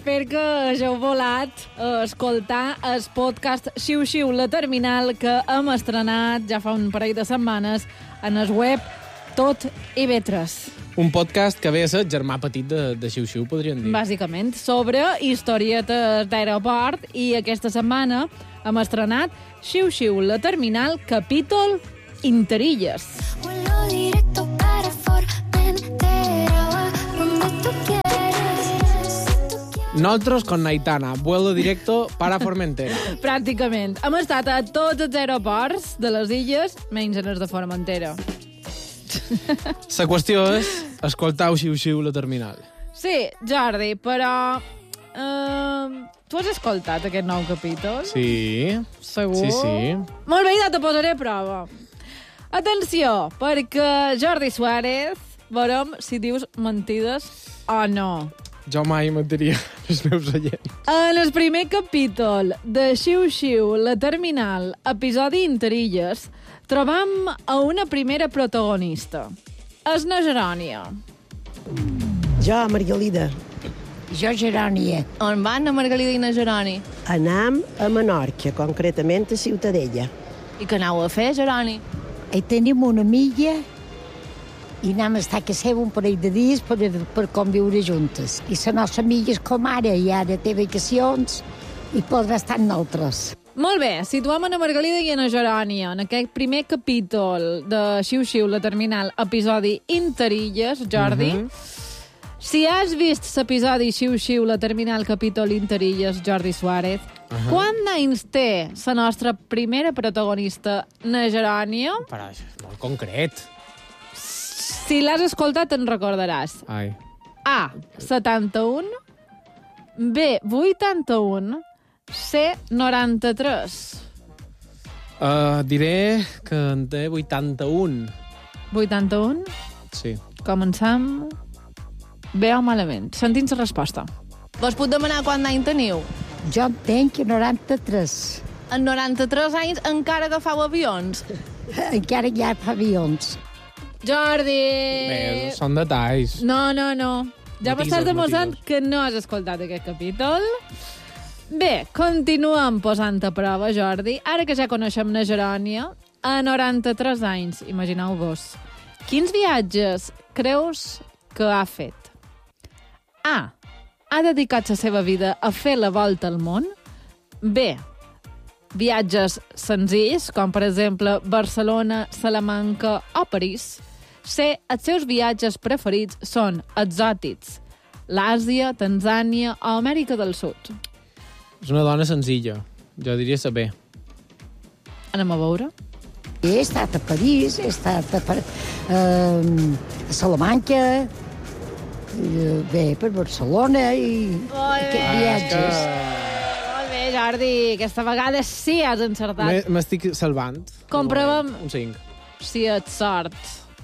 espero que hàgiu volat a escoltar el podcast Xiu-Xiu, la terminal, que hem estrenat ja fa un parell de setmanes en el web Tot i Vetres. Un podcast que ve a ser germà petit de Xiu-Xiu, podríem dir. Bàsicament, sobre historietes d'aeroport, i aquesta setmana hem estrenat Xiu-Xiu, la terminal, capítol Interilles. Vuelo directo para Formentera, donde tú quieres. Nosotros con Aitana, vuelo directo para Formentera. Pràcticament. Hem estat a tots els aeroports de les illes, menys en els de Formentera. La qüestió és escoltau Xiu-Xiu, la terminal. Sí, Jordi, però... tu has escoltat aquest nou capítol? Sí. Segur? Sí. Molt bé, ja te posaré a prova. Atenció, perquè Jordi Suárez, veurem si dius mentides o no. Jo mai mentiria els meus oients. En el primer capítol de Xiu-Xiu, la terminal, episodi Interilles, trobam a una primera protagonista. És na Gerònia. Jo, Margalida. Jo, Gerònia. On van a Margalida i na Geroni? Anam a Menorca, concretament a Ciutadella. I què anau a fer, Geroni? Hi tenim una amiga i anem a estar a casa seva un parell de dies per conviure juntes. I la nostra amiga és com ara, i ara té vacacions i podrà estar amb nosaltres. Molt bé, situem a na Margalida i a na Gerònia en aquest primer capítol de Xiu-Xiu, la terminal, episodi Interilles, Jordi. Si has vist l'episodi Xiu-Xiu, la terminal, capítol Interilles, Jordi Suárez, quants anys té la nostra primera protagonista, na Gerònia? Però això és molt concret. Si l'has escoltat, te'n recordaràs. Ai. A, 71, B, 81, C, 93. Diré que en té 81. 81? Sí. Començam bé o malament. Sentim la resposta. Vos puc demanar quant any teniu? Jo en tenc 93. En 93 anys encara agafau avions? Encara hi ha avions. Jordi! Bé, són detalls. No. Ja m'estàs Matisos, demostrant matisos. que no has escoltat aquest capítol. Bé, continuem posant a prova, Jordi. Ara que ja coneixem na Gerònia, a 93 anys, imagineu-vos, quins viatges creus que ha fet? A. Ha dedicat la seva vida a fer la volta al món. B. Viatges senzills, com per exemple Barcelona, Salamanca o París. C. Els seus viatges preferits són exòtics, l'Àsia, Tanzània o Amèrica del Sud. És una dona senzilla. Jo diria saber. Anem a veure. He estat a París, he estat a Salamanca, bé, per Barcelona i aquests viatges. Molt bé, Jordi. Aquesta vegada sí has encertat. M'estic salvant. Comprovem Un 5. si et sort.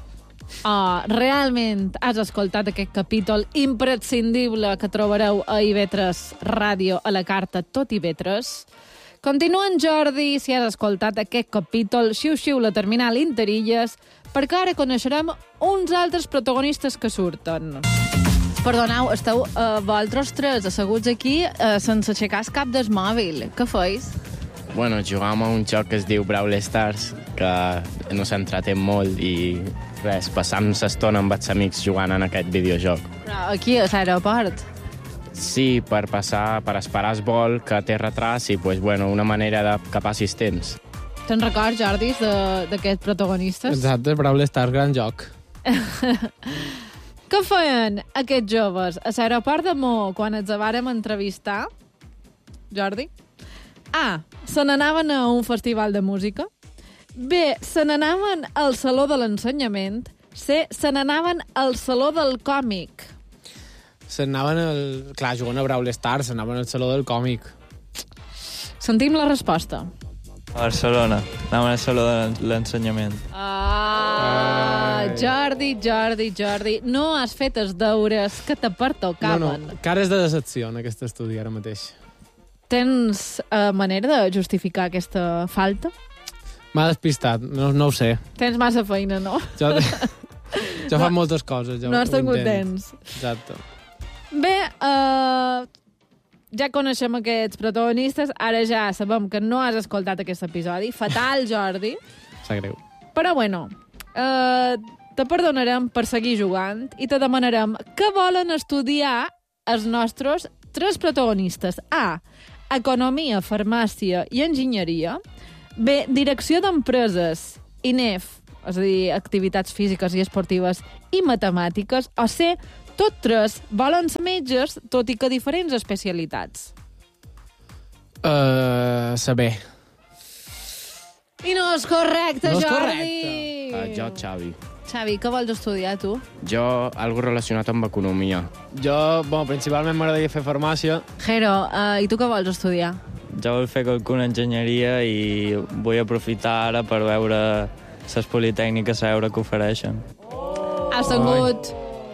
Realment has escoltat aquest capítol imprescindible que trobareu a IB3 Ràdio, a la carta Tot IB3. Continua en Jordi si has escoltat aquest capítol Xiu-Xiu, la terminal Interilles, perquè ara coneixerem uns altres protagonistes que surten. Perdoneu, esteu vosaltres tres asseguts aquí sense aixecar el cap del mòbil. Què feis? Bueno, jugàvem a un joc que es diu Brawl Stars, que no s'entreté molt i res, passam l'estona amb els amics jugant en aquest videojoc. Però aquí, a l'aeroport. Sí, per esperar el vol que té retras i, pues, bueno, una manera de que passis temps. Te'n records, Jordi, d'aquests protagonistes? Exacte, Brawl Stars, gran joc. Què feien aquests joves a l'aeroport de Mo quan ens vàrem entrevistar? Jordi? A. Se n'anaven a un festival de música. B. Se n'anaven al Saló de l'Ensenyament. C. Se n'anaven al Saló del Còmic. Clar, jugant a Brawl Stars, s'anaven al Saló del Còmic. Sentim la resposta. A Barcelona. Anaven al Saló de l'Ensenyament. Jordi, no has fet els deures que te pertocaven. No, cares de decepció en aquest estudi ara mateix. Tens manera de justificar aquesta falta? M'ha despistat, no ho sé. Tens massa feina, no? Jo fa moltes coses. No has tingut temps. Exacte. Bé, ja coneixem aquests protagonistes, ara ja sabem que no has escoltat aquest episodi. Fatal, Jordi. Sap greu. Però bueno, te perdonarem per seguir jugant i te demanarem què volen estudiar els nostres 3 protagonistes. A. Economia, farmàcia i enginyeria. B. Direcció d'empreses, INEF, és a dir, activitats físiques i esportives i matemàtiques. O C. Tot 3 volen ser metges, tot i que diferents especialitats. Saber. I no és correcte, No és Jordi! Jo, Xavi. Xavi, què vols estudiar, tu? Jo, algo relacionat amb economia. Jo, principalment m'agradaria fer farmàcia. Jero, i tu què vols estudiar? Jo vull fer alguna enginyeria i vull aprofitar ara per veure les politècniques a veure què ofereixen. Has tingut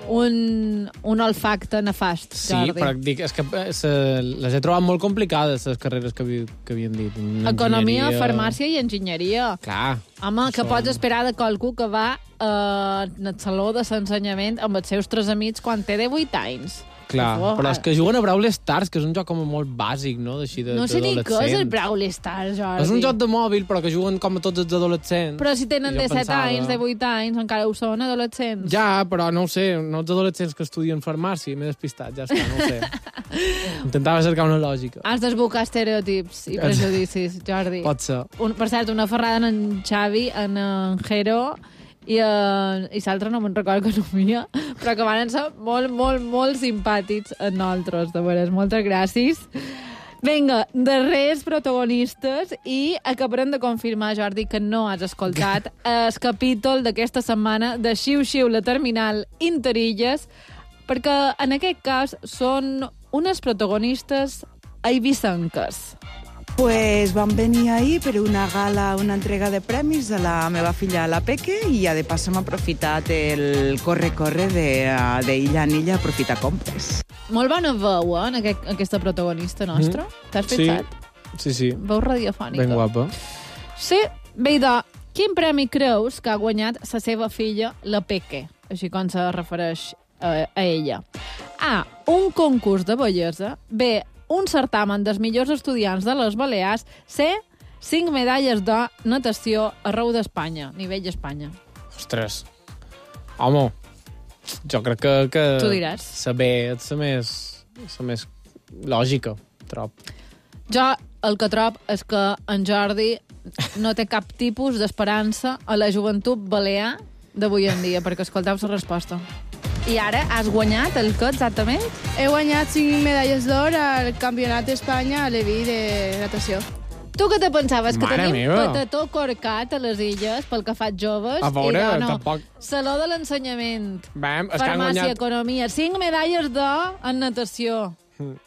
un olfacte nefast, Sí, Jordi. però dic, és que les he trobat molt complicades, les carreres que havien dit. Economia, farmàcia i enginyeria. Clar. Home, que pots esperar de qualcú que va al saló de l'ensenyament amb els seus 3 amics quan té de 8 anys. Clar, Per favor. però és que juguen a Brawl Stars, que és un joc com molt bàsic, no? D'així No sé ni què és el Brawl Stars, Jordi. És un joc de mòbil, però que juguen com a tots els adolescents. Però si tenen I jo de 7 pensava- anys, de 8 anys, encara ho són adolescents. Ja, però no ho sé, no els adolescents que estudien farmàcia, m'he despistat, ja està, no ho sé. Intentava cercar una lògica. Has d'esbocar estereotips i prejudicis, Jordi. Pot ser. Per cert, una ferrada en Xavi, en Jero i l'altre no me'n recordo economia, però que van ser molt, molt, molt simpàtics en nosaltres, de veres. Moltes gràcies. Vinga, darrers protagonistes i acabarem de confirmar, Jordi, que no has escoltat el capítol d'aquesta setmana de Xiu-Xiu, la terminal Interilles, perquè en aquest cas són unes protagonistes eivissenques. Pues van venir ahir per una gala, una entrega de premis de la meva filla, la Peque, i de pas hem aprofitat el corre-corre d'illa en illa, aprofitar compres. Molt bona veu, en aquesta protagonista nostra. T'has fixat? Sí. Veu radiofònica. Ben guapa. Sí, bé, quin premi creus que ha guanyat la seva filla, la Peque? Així com se refereix a ella. A. Un concurs de bellesa. B. Un certamen dels millors estudiants de les Balears. C. 5 medalles de natació arreu d'Espanya, nivell Espanya. Ostres. Home, jo crec que Tu diràs. saber és la més lògica, trob. Jo el que trob és que en Jordi no té cap tipus d'esperança a la joventut balear d'avui en dia, perquè escolteu la resposta. I ara has guanyat el que exactament? He guanyat 5 medalles d'or al Campionat d'Espanya a Leví de natació. Tu què te pensaves? Que Mare tenim meva. patató corcat a les illes pel que faig joves? A veure, I no, tampoc... Saló de l'ensenyament, Vam, és que han farmàcia, guanyat... economia, 5 medalles d'or en natació.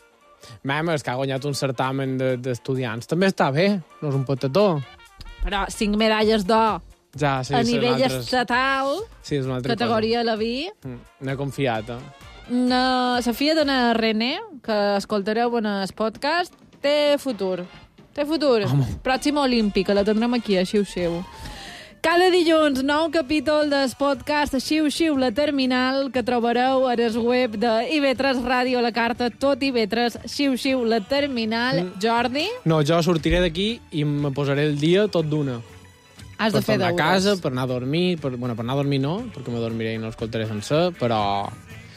Mam, és que ha guanyat un certamen d'estudiants. També està bé, no és un patató. Però 5 medalles d'or Ja, sí, a són nivell altres- estatal, Sí, és una altra categoria Leví. cosa. N'he confiat, La filla d'una René, que escoltareu en el podcast, té futur. Té futur. Pròxima olímpica, la tindrem aquí, a Xiu-Xiu. Cada dilluns, nou capítol del podcast Xiu-Xiu, la terminal, que trobareu a el web de IB3 Ràdio, la carta, tot IB3, Xiu-Xiu, la terminal. Jordi, No, jo sortiré d'aquí i me posaré el dia tot d'una. has de Per fer tornar a deures. casa, per anar a dormir... Per anar a dormir no, perquè me dormiré i no escoltaré sencer, però...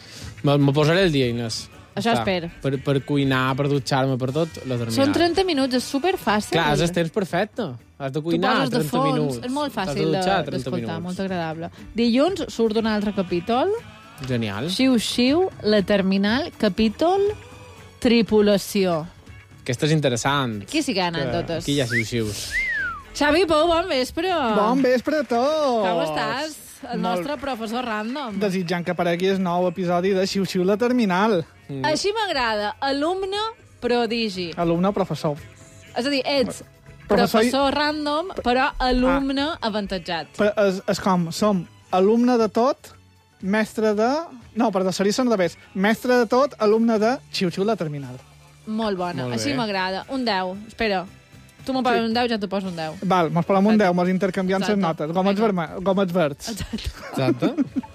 Me posaré el dia, Inés. Això Està. espero. Per cuinar, per dutxar-me, per tot, la terminal. Són 30 minuts, és superfàcil. Clar, és el temps perfecte. Has de Tu cuinar poses de 30 fons. minuts. És molt T'has fàcil de dutxar 30 d'escoltar, minuts. molt agradable. Dilluns surt un altre capítol. Genial. Xiu-Xiu, la terminal, capítol tripulació. Aquesta és interessant. Aquí sí que hi ha anècdotes. Aquí hi ha xiu-xius. Xavi Pou, bon vespre. Bon vespre a tots! Com estàs? El Molt. nostre professor random. Desitjant que aparegui el nou episodi de Xiu-Xiu la Terminal. Així m'agrada. Alumne prodigi. Alumne, professor. És a dir, ets Professor i- professor random, però alumne avantatjat. Però és com, som alumne de tot, mestre de... No, perdó, seria al revés. Mestre de tot, alumne de Xiu-Xiu la Terminal. Molt bona. Molt bé. Així m'agrada. Un 10. Espera. Tu m'ho poses un 10, ja t'ho poso un 10. Val, mos posem un 10, mos intercanviem les Exacte. notes. Gomets verds. Exacte.